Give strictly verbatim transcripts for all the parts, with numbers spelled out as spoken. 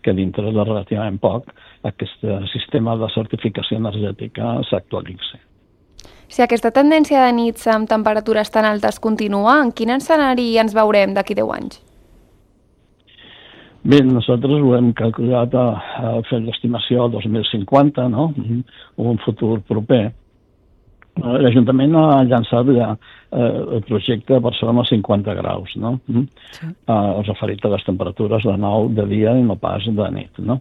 que dintre de relativament poc aquest sistema de certificació energètica s'actualitzi. Si aquesta tendència de nits amb temperatures tan altes continua, en quin escenari ens veurem d'aquí deu anys? Bé, nosaltres ho hem calculat a, a fer l'estimació dos mil cinquanta, no? Un futur proper. L'Ajuntament ha llançat ja eh, el projecte Barcelona cinquanta graus, no? Sí. Eh, referit a les temperatures de nou de dia i no pas de nit, no?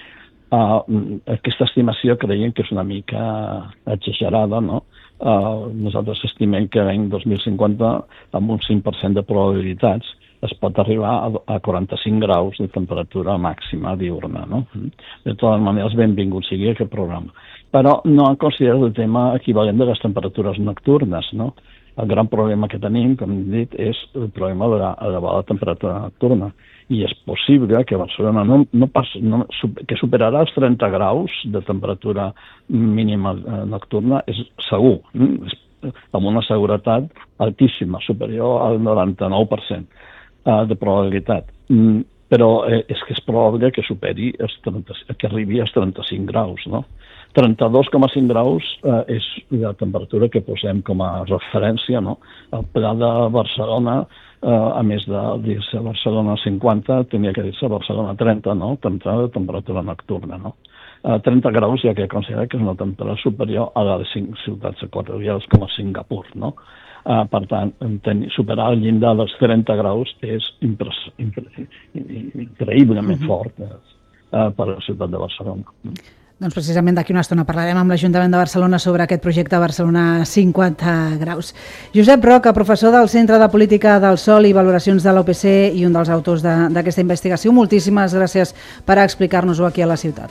Eh, aquesta estimació creiem que és una mica exagerada, no? Eh, nosaltres estimem que l'any dos mil cinquanta, amb un cinc per cent de probabilitats, es pot arribar a quaranta-cinc graus de temperatura màxima diurna, no? De totes maneres, benvingut sigui aquest programa. Però no han considerat el tema equivalent de les temperatures nocturnes, no? El gran problema que tenim, com hem dit, és el problema de l'elevada temperatura nocturna. I és possible que Barcelona no, no pas, no, que superarà els trenta graus de temperatura mínima nocturna, és segur, eh? Amb una seguretat altíssima, superior al noranta-nou per cent de probabilitat. Mm, però eh, és que és probable que superi els trenta, que arribi als trenta-cinc graus, no? trenta-dos coma cinc graus eh, és la temperatura que posem com a referència, no? El pla de Barcelona, eh, a més de dir-se Barcelona cinquanta, tenia que dir-se Barcelona trenta, no? trenta de temperatura nocturna, no? Eh, trenta graus ja que considera que és una temperatura superior a la de cinc ciutats equatorials com a Singapur, no? Uh, per tant, superar el llindar dels trenta graus és impre impre increïblement uh-huh. fort uh, per a la ciutat de Barcelona. Doncs precisament d'aquí una estona parlarem amb l'Ajuntament de Barcelona sobre aquest projecte Barcelona cinquanta graus. Josep Roca, professor del Centre de Política del Sòl i Valoracions de l'O P C i un dels autors d'aquesta de, investigació. Moltíssimes gràcies per explicar-nos-ho aquí a la ciutat.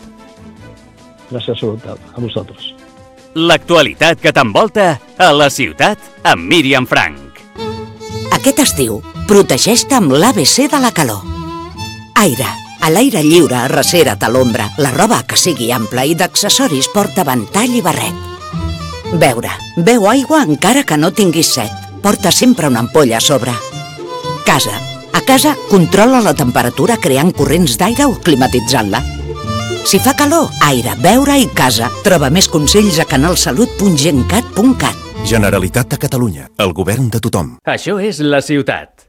Gràcies a vosaltres. L'actualitat que t'envolta a la ciutat amb Míriam Frank. Aquest estiu, protegeix-te amb l'A B C de la calor. Aire, a l'aire lliure, arrecera't a l'ombra, la roba que sigui ampla i d'accessoris porta ventall i barret. Beure, beu aigua encara que no tinguis set, porta sempre una ampolla a sobre. Casa, a casa controla la temperatura creant corrents d'aire o climatitzant-la. Si fa calor, aire, beure i casa. Troba més consells a canalsalut punt gencat punt cat. Generalitat de Catalunya, el govern de tothom. Això és la ciutat.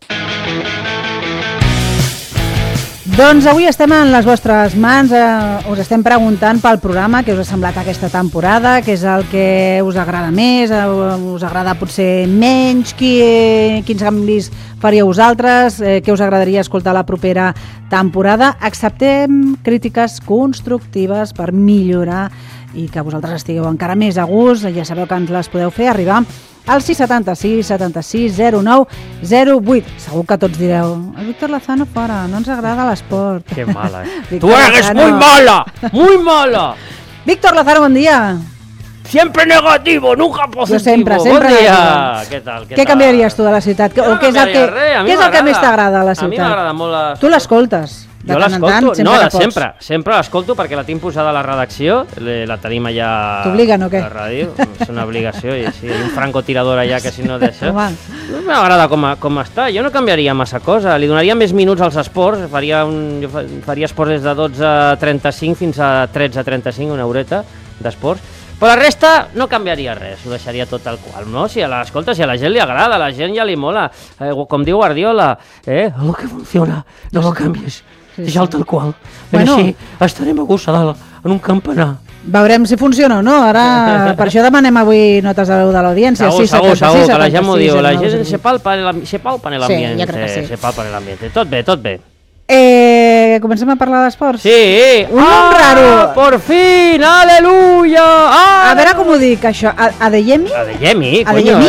Doncs avui estem en les vostres mans, eh, us estem preguntant pel programa, què us ha semblat aquesta temporada, què és el que us agrada més, eh, us agrada potser menys, qui, eh, quins canvis faríeu vosaltres, eh, què us agradaria escoltar la propera temporada. Acceptem crítiques constructives per millorar i que vosaltres estigueu encara més a gust. Ja sabeu que ens les podeu fer arribar al sis setanta sis setanta sis zero nou zero vuit. Segur que tots direu, el Víctor Lozano fora, no ens agrada l'esport. Que mala, eh? Tu eres muy mala, muy mala. Víctor Lozano, bon dia. Siempre negativo, nunca positivo. Jo sempre, sempre bon negativo. Què tal, què, què tal? canviaries tu de la ciutat? Jo no o què és el que, res, què és el que més t'agrada a la ciutat? A mi m'agrada molt la... Tu l'escoltes? Jo l'escolto, no, de sempre, sempre l'escolto perquè la tinc posada a la redacció, la tenim allà t'obliguen o què? A la ràdio, és una obligació, i sí, un francotirador allà que si no d'això. No m'agrada com, com està, jo no canviaria massa cosa, li donaria més minuts als esports, faria, un, faria esports des de dotze a trenta-cinc fins a tretze a trenta-cinc, una horeta d'esports. Però la resta no canviaria res, ho deixaria tot tal qual, no? Si a l'escolta, si a la gent li agrada, a la gent ja li mola. Eh, com diu Guardiola, eh? El que funciona, no ho canvies, deixa'l tal qual. Bueno, així estarem a gust en un campanar. Veurem si funciona o no, ara per això demanem avui notes de veu de l'audiència. Segur, segur, segur, que la gent m'ho diu, la gent se palpa en l'ambient. Sí, jo crec que sí. Se palpa en l'ambient, tot bé, tot bé. Eh, comencem a parlar d'esports? Sí! Un nom raro! Por fin! Aleluia! A veure com ho dic, això. Adeyemi? Adeyemi, coño.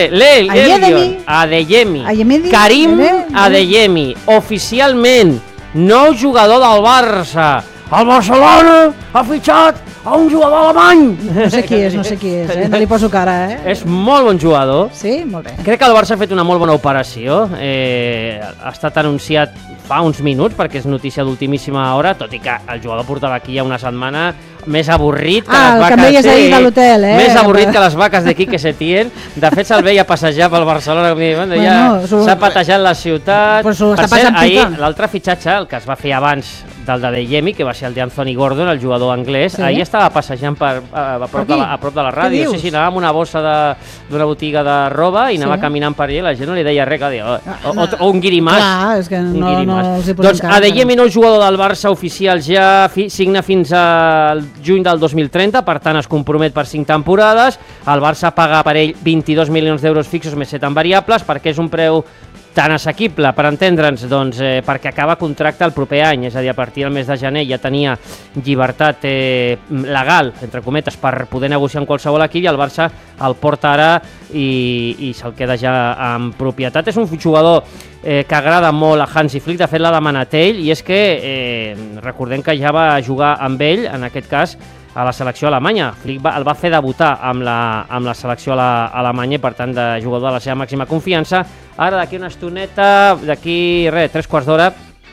Adeyemi. Karim Adeyemi, oficialment, nou jugador del Barça. El Barcelona ha fitxat a un jugador alemany. No sé qui és, no sé qui és, eh? No li poso cara, eh? És molt bon jugador. Sí? Molt bé. Crec que el Barça ha fet una molt bona operació. Eh, ha estat anunciat fa uns minuts perquè és notícia d'ultimíssima hora, tot i que el jugador portava aquí ja una setmana més avorrit que ah, les vaques... Ah, el que em veies ahir de l'hotel, eh? Més avorrit que les vaques de Quique Setién. De fet, se'l veia passejar pel Barcelona. Bueno, ja bueno, s'ha patejat la ciutat. Pues per cert, ahir, l'altre fitxatge, el que es va fer abans del de Adeyemi, que va ser el d'Anthony Gordon, el jugador anglès, sí? Ahir estava passejant per, a, a, prop de la, a prop de la ràdio. Sí, sí, anava amb una bossa d'una botiga de roba i anava sí? caminant per allà i la gent no li deia res, que deia, o, o, o, o un guirimàs. Clar, és que no, no els hi posem doncs Adeyemi, nou jugador del Barça oficial, ja fi, signa fins al juny del dos mil trenta, per tant es compromet per cinc temporades. El Barça paga per ell vint-i-dos milions d'euros fixos més set en variables, perquè és un preu tan assequible, per entendre'ns, doncs, eh, perquè acaba contracte el proper any, és a dir, a partir del mes de gener ja tenia llibertat eh, legal, entre cometes, per poder negociar amb qualsevol equip, i el Barça el porta ara i, i se'l queda ja en propietat. És un jugador eh, que agrada molt a Hansi Flick, de fet l'ha demanat ell, i és que eh, recordem que ja va jugar amb ell, en aquest cas, a la selecció alemanya. Flick va, el va fer debutar amb la, amb la selecció alemanya i, per tant, de jugador de la seva màxima confiança. Ara, d'aquí una estoneta, d'aquí, res, tres quarts d'hora,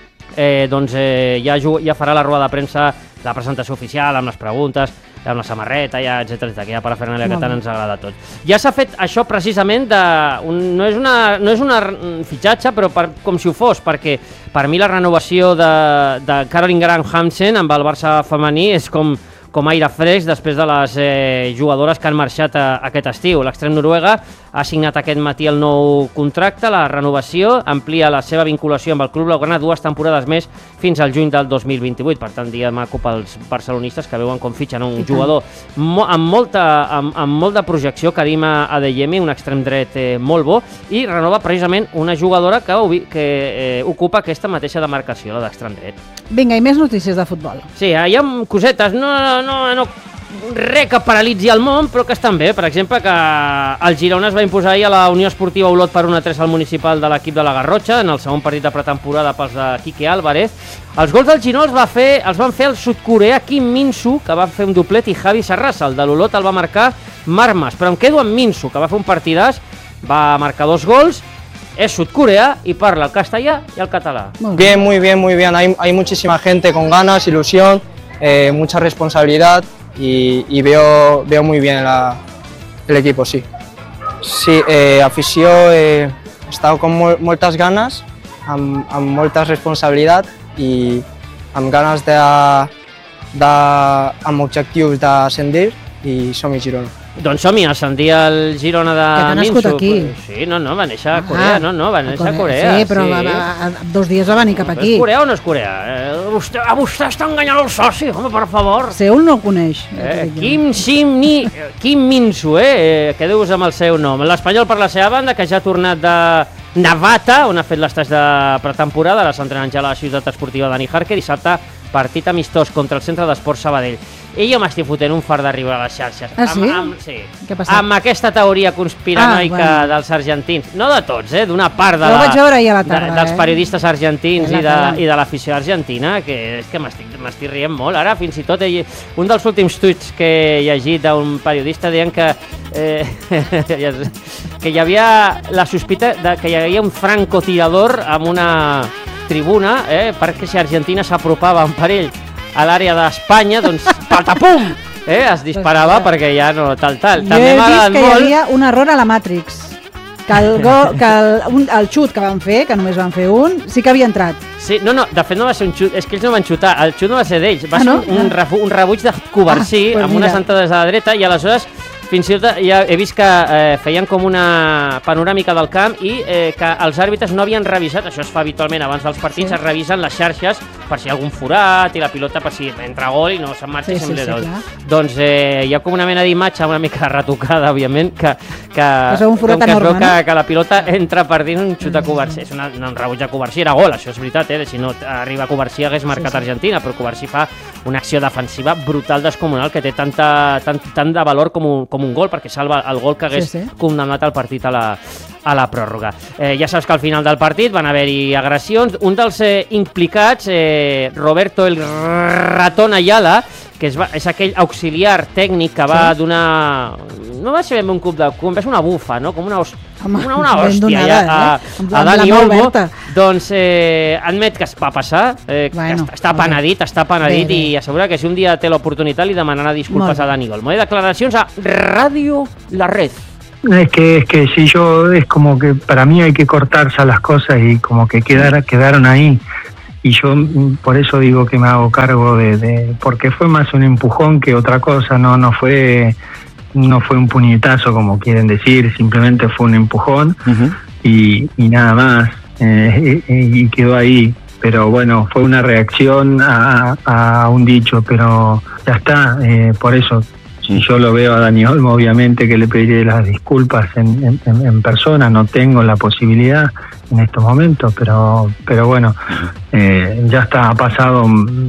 eh, doncs eh, ja, ja farà la roda de premsa, la presentació oficial, amb les preguntes, amb la samarreta, ja, etcètera, etcètera, aquella parafernàlia que tant ens agrada a tots. Ja s'ha fet això precisament de... Un, no és una, no és una fitxatge, però per, com si ho fos, perquè per mi la renovació de, de Caroline Graham-Hansen amb el Barça femení és com... com aire fresc després de les eh, jugadores que han marxat a, a aquest estiu. L'extrem noruega ha signat aquest matí el nou contracte, la renovació, amplia la seva vinculació amb el club blaugrana dues temporades més fins al juny del dos mil vint-i-vuit. Per tant, dia maco pels barcelonistes que veuen com fitxen un jugador mo amb, molta, amb, amb molt de projecció, Karim Adeyemi, un extrem dret eh, molt bo, i renova precisament una jugadora que, que eh, ocupa aquesta mateixa demarcació, la d'extrem dret. Vinga, i més notícies de futbol. Sí, hi ha cosetes, no, no, no res que paralitzi el món, però que estan bé. Per exemple, que el Girona es va imposar ahir a la Unió Esportiva Olot per un a tres al municipal de l'equip de la Garrotxa, en el segon partit de pretemporada pels de Quique Álvarez. Els gols del Girona els, va fer, els van fer el sud-coreà Kim Min-soo, que va fer un doblet, i Javi Sarrasa, el de l'Olot, el va marcar Marmas. Però em quedo amb Min-soo, que va fer un partidàs, va marcar dos gols, es sudcorea y parla el castellà y el català. Bien, muy bien, muy bien. Hay, hay muchísima gente con ganas, ilusión, eh, mucha responsabilidad y, y veo, veo muy bien la, el equipo, sí. Sí, eh, afició, eh, he estado con mol, moltes ganes, amb, amb molta responsabilitat i amb ganes de, de, amb objectius d'ascendir i som-hi Girona. Doncs som-hi, ascendir al Girona de Minso. Que t'ha nascut aquí. Sí, no, no, va néixer a Corea, ah, no, no, va néixer a Corea. Sí, però sí. Va, va, dos dies va venir cap aquí. És Corea o no és Corea? Eh, vostè, a vostè està enganyant el soci, home, per favor. Seul no el coneix. Eh, Kim Sim Ni, Kim Min-soo, eh, eh quedeu-vos amb el seu nom. L'Espanyol, per la seva banda, que ja ha tornat de Navata, on ha fet l'estat de pretemporada, l'ha entrenant ja a la ciutat esportiva Dani Harker, dissabte partit amistós contra el Centre d'Esports Sabadell. I jo m'estic fotent un fart d'arribar a les xarxes. Ah, sí? Amb, amb, sí. Què ha passat? Amb aquesta teoria conspiranoica ah, bueno. dels argentins. No de tots, eh? D'una part de la, vaig veure ahir a la tarda, de, dels eh? periodistes argentins i de, i de l'afició argentina, que és que m'estic rient molt. Ara, fins i tot, he, un dels últims tuits que he llegit d'un periodista deien que, eh, que hi havia la sospita de que hi havia un francotirador amb una tribuna, eh, perquè si Argentina s'apropava per ell a l'àrea d'Espanya, doncs patapum! Eh, es disparava pues, perquè ja no tal tal. Jo També he vist que molt... hi havia un error a la Matrix, que el, go, que el, un, el xut que van fer, que només van fer un, sí que havia entrat. Sí, no, no, de fet no va ser un xut, és que ells no van xutar, el xut no va ser d'ells, va ah, no? ser un, un, refu, un rebuig de Covarsí ah, pues amb mira. unes entrades a la dreta i aleshores fins i tot ja he vist que eh, feien com una panoràmica del camp i eh, que els àrbitres no havien revisat, això es fa habitualment abans dels partits, sí. es revisen les xarxes per si hi ha algun forat i la pilota per si entra gol i no se'n marxa sí, sempre sí, sí, sí, doncs eh, hi ha com una mena d'imatge una mica retocada, òbviament, que, que, que, un forat que enorme, es veu que, no? que la pilota entra per dins un xut de Covarsí, és una, un rebuig de Covarsí, era gol, això és veritat, eh? Si no arriba Covarsí hagués marcat sí, sí. Argentina, però Covarsí fa una acció defensiva brutal, descomunal, que té tanta, tant, tant de valor com un, com un gol, perquè salva el gol que hagués sí, sí. condemnat el partit a la, a la pròrroga. Eh, ja saps que al final del partit van haver-hi agressions. Un dels eh, implicats, eh, Roberto el Ratón Ayala, que és, és aquell auxiliar tècnic que va sí. donar... No va ser ben un cop de cul, va ser una bufa, no? Com una, os... Home, una, una hòstia donada, ja, a, eh? a Dani Olmo. Doncs eh, admet que es va passar, eh, bueno, que està, està penedit, està penedit bé, bé. I assegura que si un dia té l'oportunitat li demanarà disculpes a Dani Olmo. Eh? Declaracions a Ràdio La Red. Es que, es que si yo, es como que para mí hay que cortarse las cosas y como que quedar, quedaron ahí. Y yo por eso digo que me hago cargo de, de, porque fue más un empujón que otra cosa, no, no fue, no fue un puñetazo como quieren decir, simplemente fue un empujón uh-huh. y, y nada más, eh, y, y quedó ahí. Pero bueno, fue una reacción a, a un dicho, pero ya está, eh, por eso. Si yo lo veo a Dani Olmo, obviamente que le pediré las disculpas en, en, en persona, no tengo la posibilidad en estos momentos, pero pero bueno, eh, ya está, ha pasado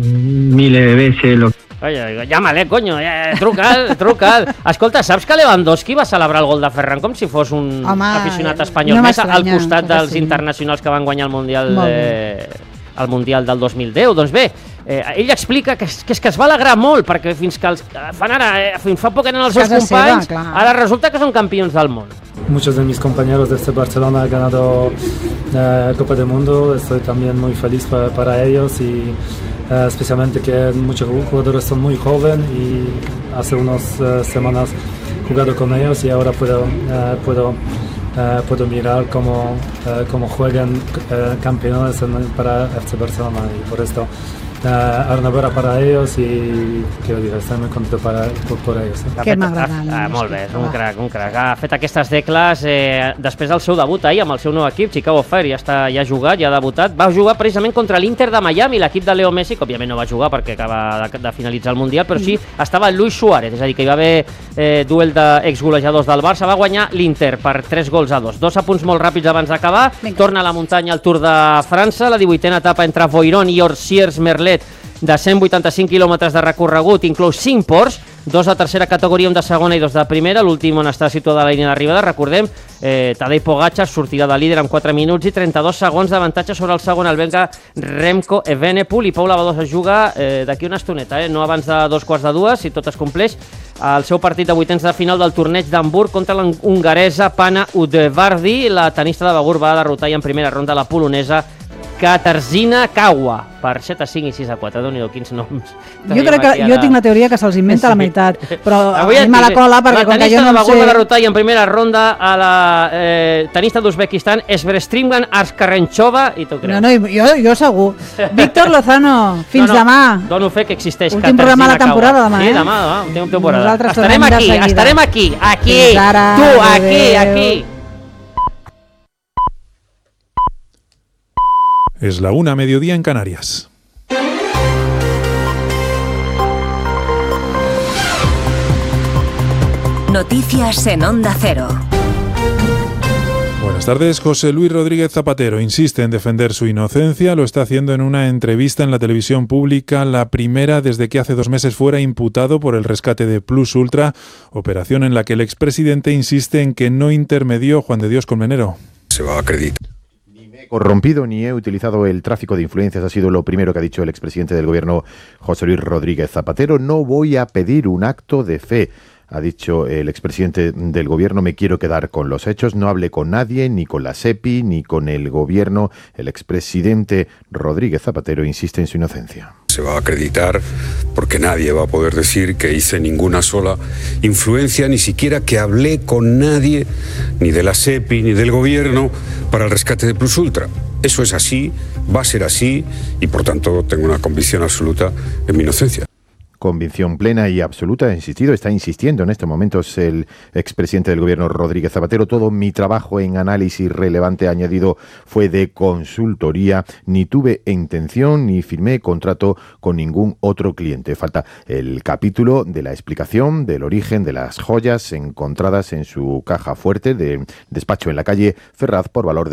miles de veces lo Oye, llámale, coño, eh, truca'l, truca'l. Escolta, saps que Lewandowski va celebrar el gol de Ferran com si fos un Home, aficionat espanyol no més al costat dels sí. internacionals que van guanyar el Mundial, eh, el Mundial del dos mil deu? Doncs bé, Eh, ell explica que és, que és que es va alegrar molt perquè fins que els fan ara, eh, fins fa poc eren els seus companys, seva, ara resulta que són campions del món. Muchos de mis compañeros de este Barcelona han ganado eh, Copa del Mundo, estoy también muy feliz para, para ellos y eh, especialmente que muchos jugadores son muy jóvenes y hace unas eh, semanas he jugado con ellos y ahora puedo, eh, puedo, eh, puedo mirar cómo, eh, cómo juegan eh, campeones en, para F C Barcelona y por esto Uh, enhorabona para ells i què dir, estem molt contents per, per, per ells. Eh? Que m'agrada. Ah, molt bé, és un crac, un crac. Ha fet aquestes decles eh, després del seu debut ahir amb el seu nou equip, Chicago Fire, ja, està, ja ha jugat, ja ha debutat. Va jugar precisament contra l'Inter de Miami, l'equip de Leo Messi, que òbviament no va jugar perquè acaba de, de finalitzar el Mundial, però sí estava Luis Suárez, és a dir, que hi va haver eh, duel d'exgolejadors del Barça, va guanyar l'Inter per tres gols a dos. Dos apunts molt ràpids abans d'acabar, torna a la muntanya al Tour de França, la divuitena etapa entre Voiron i Orsières-Merlet de cent vuitanta-cinc quilòmetres de recorregut, inclou cinc ports, dos de tercera categoria, un de segona i dos de primera, l'últim on està situada la línia d'arribada, recordem, eh, Tadej Pogačar sortirà de líder amb quatre minuts i trenta-dos segons d'avantatge sobre el segon, el belga Remco Evenepoel, i Pau Lavadós es juga eh, d'aquí una estoneta, eh, no abans de dos quarts de dues, si tot es compleix, el seu partit de vuitens de final del torneig d'Hamburg contra l'hongaresa Pana Udvardi. La tenista de Begur va derrotar i en primera ronda la polonesa Katarzyna Kawa per set a cinc i sis a quatre, déu-n'hi-do, quins noms. Jo crec que la... jo tinc la teoria que se'ls inventa sí. la meitat, però anem a la cola perquè com que jo no sé... La tenista de Begur va derrotar i en primera ronda a la eh, tenista d'Uzbekistan, Svestrimgan Askarenchova, i tu creus? No, no, jo, jo segur. Víctor Lozano, fins no, no, demà. Dono fe que existeix Últim programa de la temporada demà, eh? Sí, demà, demà, última temporada. Estarem aquí, estarem aquí, aquí, tu, aquí, aquí. Es la una, mediodía en Canarias. Noticias en Onda Cero. Buenas tardes. José Luis Rodríguez Zapatero insiste en defender su inocencia. Lo está haciendo en una entrevista en la televisión pública, la primera desde que hace dos meses fuera imputado por el rescate de Plus Ultra, operación en la que el expresidente insiste en que no intermedió Juan de Dios Colmenero. Se va a acreditar. Corrompido ni he utilizado el tráfico de influencias, ha sido lo primero que ha dicho el expresidente del gobierno, José Luis Rodríguez Zapatero. No voy a pedir un acto de fe, ha dicho el expresidente del gobierno, me quiero quedar con los hechos, no hablé con nadie, ni con la SEPI, ni con el gobierno. El expresidente Rodríguez Zapatero insiste en su inocencia. Se va a acreditar porque nadie va a poder decir que hice ninguna sola influencia, ni siquiera que hablé con nadie, ni de la SEPI, ni del gobierno, para el rescate de Plus Ultra. Eso es así, va a ser así, y por tanto tengo una convicción absoluta en mi inocencia. Convicción plena y absoluta, ha insistido, está insistiendo en estos momentos el expresidente del gobierno Rodríguez Zapatero. Todo mi trabajo en análisis relevante, ha añadido, fue de consultoría, ni tuve intención ni firmé contrato con ningún otro cliente. Falta el capítulo de la explicación del origen de las joyas encontradas en su caja fuerte de despacho en la calle Ferraz por valor de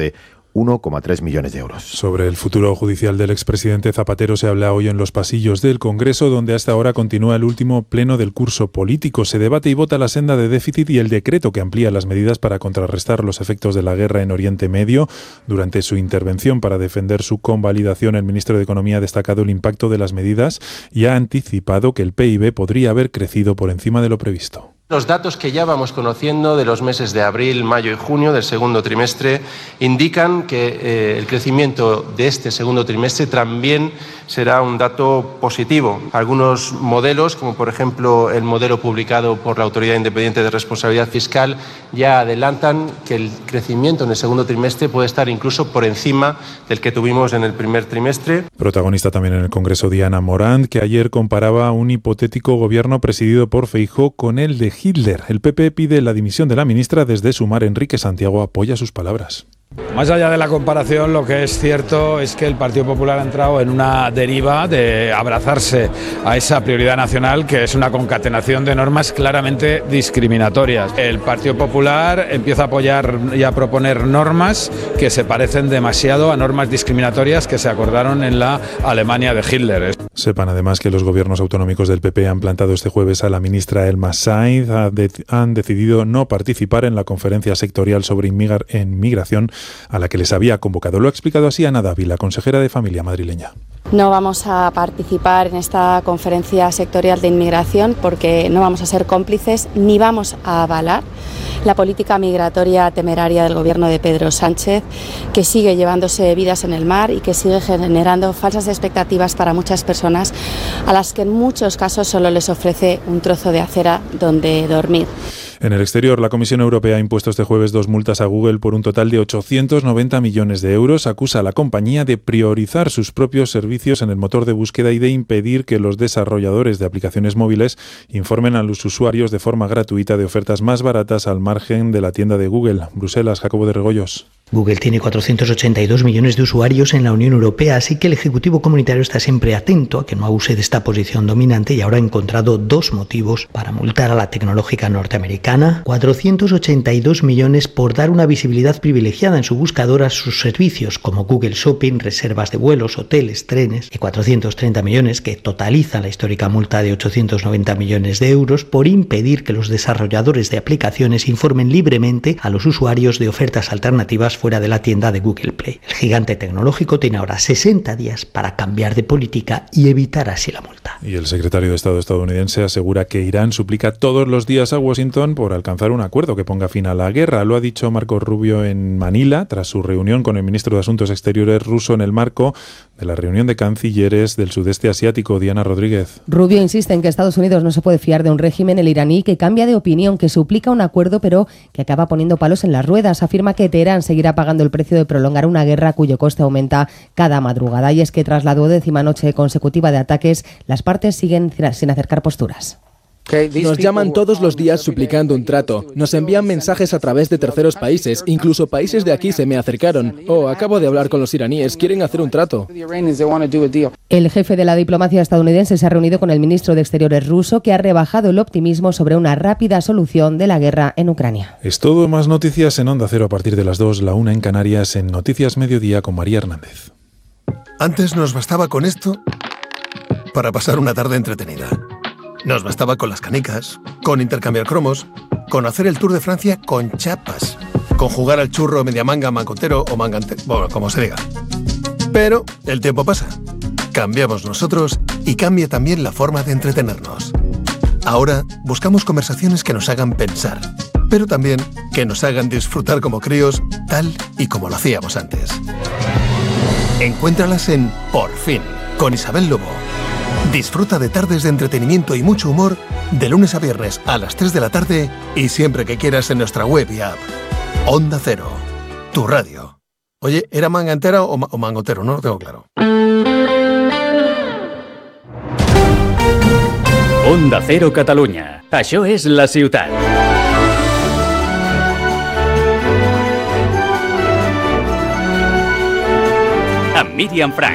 uno coma tres millones de euros. Sobre el futuro judicial del expresidente Zapatero se habla hoy en los pasillos del Congreso, donde hasta ahora continúa el último pleno del curso político. Se debate y vota la senda de déficit y el decreto que amplía las medidas para contrarrestar los efectos de la guerra en Oriente Medio. Durante su intervención para defender su convalidación, el ministro de Economía ha destacado el impacto de las medidas y ha anticipado que el P I B podría haber crecido por encima de lo previsto. Los datos que ya vamos conociendo de los meses de abril, mayo y junio del segundo trimestre indican que eh, el crecimiento de este segundo trimestre también será un dato positivo. Algunos modelos, como por ejemplo el modelo publicado por la Autoridad Independiente de Responsabilidad Fiscal, ya adelantan que el crecimiento en el segundo trimestre puede estar incluso por encima del que tuvimos en el primer trimestre. Protagonista también en el Congreso Diana Morant, que ayer comparaba un hipotético gobierno presidido por Feijóo con el de Hitler. El P P pide la dimisión de la ministra. Desde Sumar, Enrique Santiago apoya sus palabras. Más allá de la comparación, lo que es cierto es que el Partido Popular ha entrado en una deriva de abrazarse a esa prioridad nacional, que es una concatenación de normas claramente discriminatorias. El Partido Popular empieza a apoyar y a proponer normas que se parecen demasiado a normas discriminatorias que se acordaron en la Alemania de Hitler. Sepan además que los gobiernos autonómicos del P P han plantado este jueves a la ministra Elma Sainz. Han decidido no participar en la conferencia sectorial sobre inmigración a la que les había convocado. Lo ha explicado así Ana Davi, la consejera de Familia madrileña. No vamos a participar en esta conferencia sectorial de inmigración porque no vamos a ser cómplices ni vamos a avalar la política migratoria temeraria del gobierno de Pedro Sánchez, que sigue llevándose vidas en el mar y que sigue generando falsas expectativas para muchas personas a las que en muchos casos solo les ofrece un trozo de acera donde dormir. En el exterior, la Comisión Europea ha impuesto este jueves dos multas a Google por un total de ochocientos noventa millones de euros. Acusa a la compañía de priorizar sus propios servicios en el motor de búsqueda y de impedir que los desarrolladores de aplicaciones móviles informen a los usuarios de forma gratuita de ofertas más baratas al margen de la tienda de Google. Bruselas, Jacobo de Regoyos. Google tiene cuatrocientos ochenta y dos millones de usuarios en la Unión Europea, así que el Ejecutivo Comunitario está siempre atento a que no abuse de esta posición dominante y ahora ha encontrado dos motivos para multar a la tecnológica norteamericana. cuatrocientos ochenta y dos millones por dar una visibilidad privilegiada en su buscador a sus servicios como Google Shopping, reservas de vuelos, hoteles, trenes, y cuatrocientos treinta millones, que totaliza la histórica multa de ochocientos noventa millones de euros, por impedir que los desarrolladores de aplicaciones informen libremente a los usuarios de ofertas alternativas fuera de la tienda de Google Play. El gigante tecnológico tiene ahora sesenta días para cambiar de política y evitar así la multa. Y el secretario de Estado estadounidense asegura que Irán suplica todos los días a Washington por alcanzar un acuerdo que ponga fin a la guerra. Lo ha dicho Marco Rubio en Manila tras su reunión con el ministro de Asuntos Exteriores ruso en el marco de la reunión de cancilleres del sudeste asiático. Diana Rodríguez. Rubio insiste en que Estados Unidos no se puede fiar de un régimen, el iraní, que cambia de opinión, que suplica un acuerdo pero que acaba poniendo palos en las ruedas. Afirma que Teherán seguirá pagando el precio de prolongar una guerra cuyo coste aumenta cada madrugada. Y es que tras la duodécima noche consecutiva de ataques, las partes siguen sin acercar posturas. Nos llaman todos los días suplicando un trato. Nos envían mensajes a través de terceros países. Incluso países de aquí se me acercaron. Oh, acabo de hablar con los iraníes. Quieren hacer un trato. El jefe de la diplomacia estadounidense se ha reunido con el ministro de Exteriores ruso, que ha rebajado el optimismo sobre una rápida solución de la guerra en Ucrania. Es todo. Más noticias en Onda Cero a partir de las dos, la una en Canarias, en Noticias Mediodía con María Hernández. Antes nos bastaba con esto para pasar una tarde entretenida. Nos bastaba con las canicas, con intercambiar cromos, con hacer el Tour de Francia con chapas, con jugar al churro, media manga, mangotero o mangante, bueno, como se diga. Pero el tiempo pasa, cambiamos nosotros y cambia también la forma de entretenernos. Ahora buscamos conversaciones que nos hagan pensar, pero también que nos hagan disfrutar como críos, tal y como lo hacíamos antes. Encuéntralas en Por Fin, con Isabel Lobo. Disfruta de tardes de entretenimiento y mucho humor de lunes a viernes a las tres de la tarde y siempre que quieras en nuestra web y app. Onda Cero, tu radio. Oye, ¿era manga entera o, ma- o mangotero? No lo tengo claro. Onda Cero Catalunya. Això és La Ciutat. Amb Míriam Frank.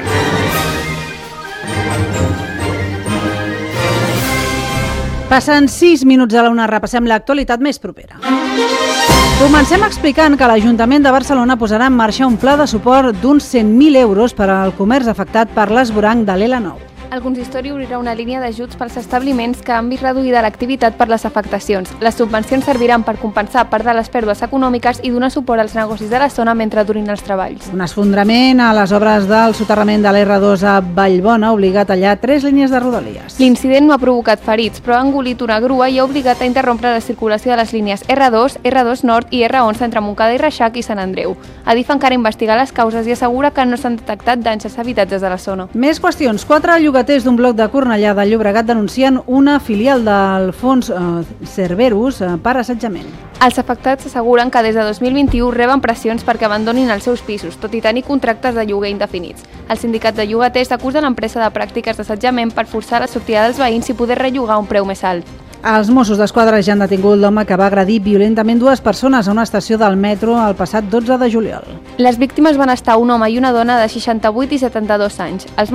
Passen sis minuts a la una, repassem l'actualitat més propera. Comencem explicant que l'Ajuntament de Barcelona posarà en marxa un pla de suport d'uns cent mil euros per al comerç afectat per l'esvoranc de l'Ela nou. El consistori obrirà una línia d'ajuts pels establiments que han vist reduïda l'activitat per les afectacions. Les subvencions serviran per compensar part de les pèrdues econòmiques i donar suport als negocis de la zona mentre durin els treballs. Un esfondrament a les obres del soterrament de l'R dos a Vallbona ha obligat a tallar tres línies de rodalies. L'incident no ha provocat ferits, però ha engolit una grua i ha obligat a interrompre la circulació de les línies R dos, R dos Nord i R onze entre Montcada i Reixac i Sant Andreu. Adif encara investiga les causes i assegura que no s'han detectat danys als habitatges de la zona. Més qüestions. Quatre llogaters d'un bloc de Cornellà de Llobregat denuncien una filial del fons eh, Cerberus eh, per assetjament. Els afectats asseguren que des de dos mil vint-i-u reben pressions perquè abandonin els seus pisos, tot i tenir contractes de lloguer indefinits. El sindicat de llogaters acusa l'empresa de pràctiques d'assetjament per forçar la sortida dels veïns i poder rellogar a un preu més alt. Els Mossos d'Esquadra ja han detingut l'home que va agredir violentament dues persones a una estació del metro el passat dotze de juliol. Les víctimes van estar un home i una dona de seixanta-vuit i setanta-dos anys. Els